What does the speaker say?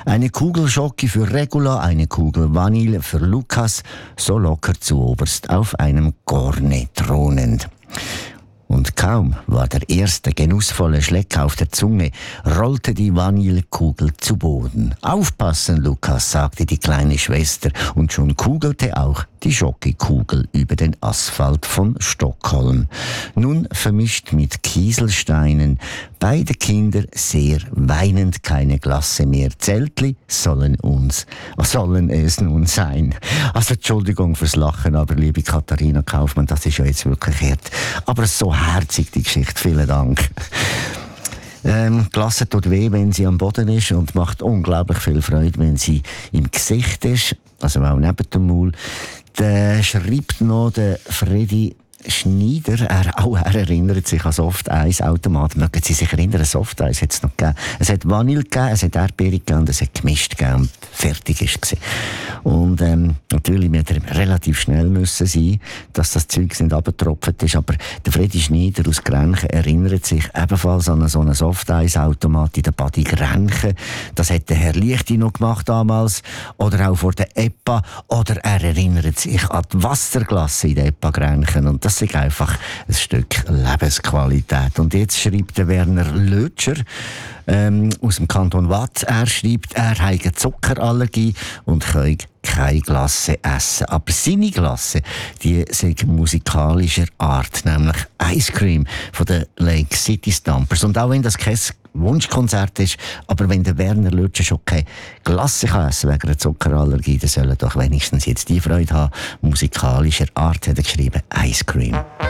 Eine Kugel Schoki für Regula, eine Kugel Vanille für Lukas, so locker zuoberst auf einem Cornet thronend. Und kaum war der erste genussvolle Schleck auf der Zunge, rollte die Vanillekugel zu Boden. »Aufpassen, Lukas«, sagte die kleine Schwester, und schon kugelte auch die Schokokugel über den Asphalt von Stockholm. Nun vermischt mit Kieselsteinen, beide Kinder sehr weinend, keine Glasse mehr. Zeltli sollen es nun sein. Also Entschuldigung fürs Lachen, aber liebe Katharina Kaufmann, das ist ja jetzt wirklich hart. Aber so herzig die Geschichte, vielen Dank. Glasse tut weh, wenn sie am Boden ist, und macht unglaublich viel Freude, wenn sie im Gesicht ist, also auch neben dem Maul. Der schreibt noch der Freddy Schneider, er erinnert sich an Soft-Eis-Automat. Mögen Sie sich erinnern, Soft-Eis hat es noch gegeben. Es hat Vanille gegeben, es hat Erdbeere gegeben und es hat gemischt gegeben und fertig ist es. Und natürlich wird er relativ schnell müssen sein, dass das Zeug nicht runtergetropft ist. Aber der Freddy Schneider aus Grenchen erinnert sich ebenfalls an so einen Soft-Eis-Automat in der Badi Grenchen. Das hat der Herr Lichti noch gemacht damals. Oder auch vor der EPA. Oder er erinnert sich an die Wasserglasse in der EPA Grenchen. Und das ist einfach ein Stück Lebensqualität. Und jetzt schreibt der Werner Lötscher aus dem Kanton Waadt. Er schreibt, er habe eine Zuckerallergie und kann keine Glasse essen. Aber seine Glasse, die ist musikalischer Art, nämlich Ice Cream von den Lake City Stompers. Und auch wenn das kein Wunschkonzert ist, aber wenn der Werner Lötscher schon keine Glasse kann essen wegen einer Zuckerallergie, dann soll er doch wenigstens jetzt die Freude haben. Musikalischer Art hat er geschrieben, Ice Cream.